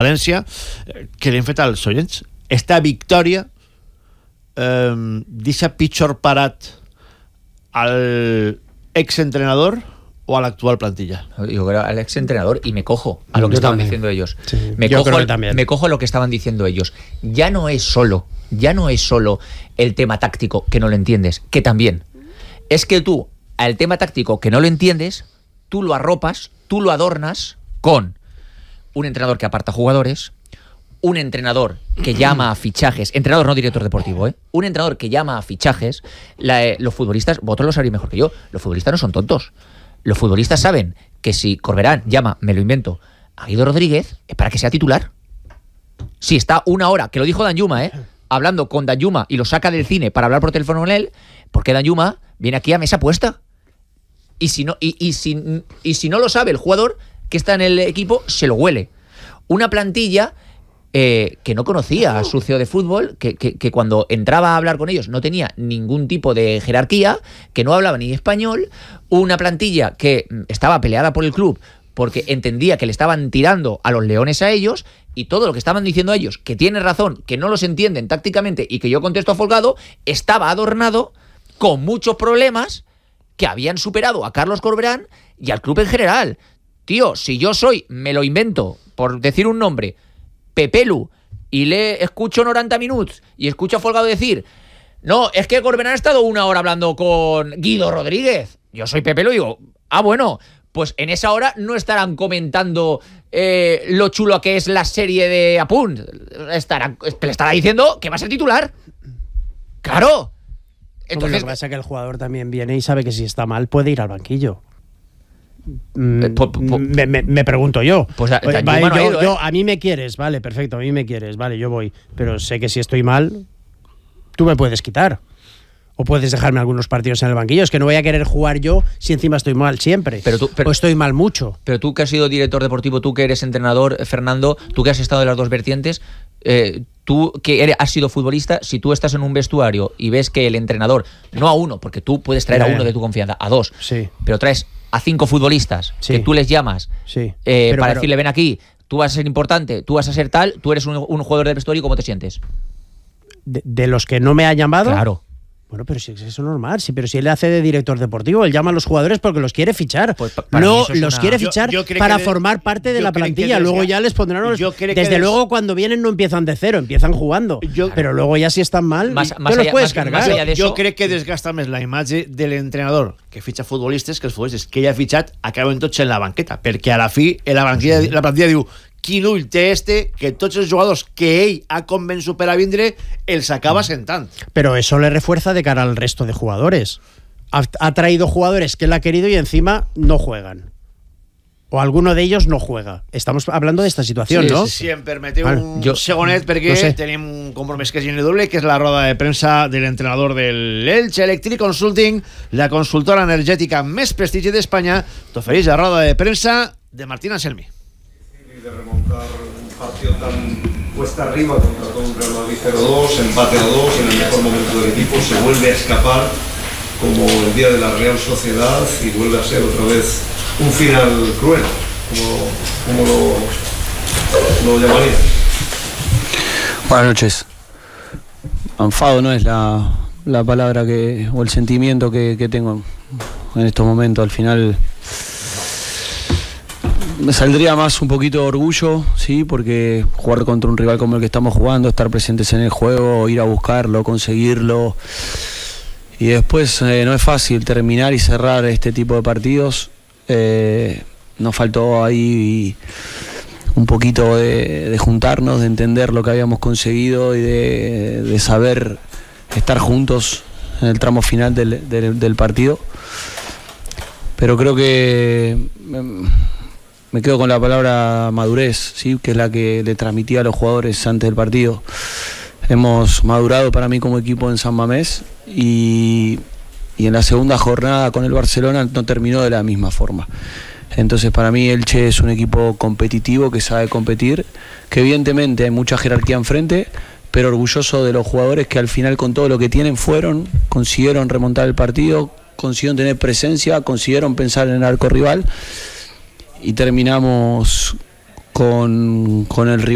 referència que li hem fet als oients. Esta victòria deixa pitjor parat al exentrenador o a la actual plantilla. Yo creo al exentrenador, y me cojo a lo que estaban diciendo ellos. Sí, me cojo a lo que estaban diciendo ellos. Ya no es solo el tema táctico que no lo entiendes, que también. Es que tú, al tema táctico que no lo entiendes, tú lo arropas, tú lo adornas con un entrenador que aparta jugadores, un entrenador que llama a fichajes, entrenador no director deportivo, un entrenador que llama a fichajes. Los futbolistas, vosotros lo sabréis mejor que yo, los futbolistas no son tontos. Los futbolistas saben que si Corberán llama, me lo invento, a Guido Rodríguez, es para que sea titular. Si está una hora, que lo dijo Danjuma, hablando con Danjuma y lo saca del cine para hablar por teléfono con él, porque Danjuma viene aquí a mesa puesta. Y si no lo sabe el jugador que está en el equipo, se lo huele. Una plantilla que no conocía a su CEO de fútbol, que cuando entraba a hablar con ellos no tenía ningún tipo de jerarquía, que no hablaba ni español, una plantilla que estaba peleada por el club porque entendía que le estaban tirando a los leones a ellos, y todo lo que estaban diciendo a ellos, que tiene razón, que no los entienden tácticamente y que yo contesto a Folgado, estaba adornado con muchos problemas que habían superado a Carlos Corberán y al club en general. Tío, si yo soy, me lo invento, por decir un nombre, Pepelu, y le escucho 90 minutos y escucho a Folgado decir, no, es que Corberán ha estado una hora hablando con Guido Rodríguez. Yo soy Pepelu y digo, bueno, pues en esa hora no estarán comentando lo chulo que es la serie de Apunt. Le estará diciendo que va a ser titular. ¡Claro! Entonces, lo que pasa es que el jugador también viene y sabe que si está mal puede ir al banquillo. Me pregunto yo. Pues a mí me quieres, vale, perfecto, a mí me quieres, vale, yo voy. Pero sé que si estoy mal, tú me puedes quitar. O puedes dejarme algunos partidos en el banquillo. Es que no voy a querer jugar yo si encima estoy mal siempre. O estoy mal mucho. Pero tú que has sido director deportivo, tú que eres entrenador, Fernando, tú que has estado en las dos vertientes, tú que has sido futbolista, si tú estás en un vestuario y ves que el entrenador, no a uno, porque tú puedes traer a uno de tu confianza, a dos, sí, pero traes a 5 futbolistas, sí, que tú les llamas, sí, para decirle, ven aquí, tú vas a ser importante, tú vas a ser tal, tú eres un jugador de vestuario, ¿cómo te sientes? ¿De los que no me ha llamado? Claro. Bueno, pero si es eso normal, sí, pero si él hace de director deportivo, él llama a los jugadores porque los quiere fichar. Pues quiere fichar para formar parte de la plantilla. Luego ya les pondrán desde luego cuando vienen no empiezan de cero, empiezan jugando. Pero luego ya si están mal, los puedes cargar. Yo creo que desgasta més la imatge de l'entrenador que fitxa futbolistes que els futbolistes que ell ha fitxat acaben tots en la banqueta, perquè a la fi la plantilla diu quin ull té que tots els jugadors que ell ha convençut per a vindre els acaba sentant. Pero eso le refuerza de cara al resto de jugadores. Ha traído jugadores que él ha querido y encima no juegan. O alguno de ellos no juega. Estamos hablando de esta situación, sí, ¿no? Si em permeteu un segonet, perquè tenim un compromís que és ineludible, que és la roda de premsa de l'entrenador del Elche Electric Consulting, la consultora energètica més prestigi d'Espanya, t'ofereix la roda de premsa de Martín Anselmi. De remontar un partido tan cuesta arriba contra todo un Real Madrid 0-2, empate a 2, en el mejor momento del equipo se vuelve a escapar como el día de la Real Sociedad y vuelve a ser otra vez un final cruel, como lo llamaría. Buenas noches. Enfado no es la palabra o el sentimiento que tengo en estos momentos. Al final me saldría más un poquito de orgullo, sí, porque jugar contra un rival como el que estamos jugando, estar presentes en el juego, ir a buscarlo, conseguirlo, y después no es fácil terminar y cerrar este tipo de partidos. Nos faltó ahí un poquito de juntarnos, de entender lo que habíamos conseguido y de saber estar juntos en el tramo final del partido. Pero creo que me quedo con la palabra madurez, ¿sí? Que es la que le transmití a los jugadores antes del partido. Hemos madurado para mí como equipo en San Mamés y en la segunda jornada con el Barcelona no terminó de la misma forma. Entonces para mí Elche es un equipo competitivo que sabe competir, que evidentemente hay mucha jerarquía enfrente, pero orgulloso de los jugadores que al final con todo lo que tienen consiguieron remontar el partido, consiguieron tener presencia, consiguieron pensar en el arco rival y terminamos con el rival